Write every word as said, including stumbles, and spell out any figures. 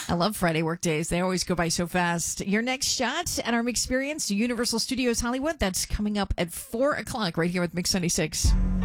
I love Friday work days. They always go by so fast. Your next shot at our Mix Experience, Universal Studios Hollywood. That's coming up at four o'clock right here with Mix ninety-six.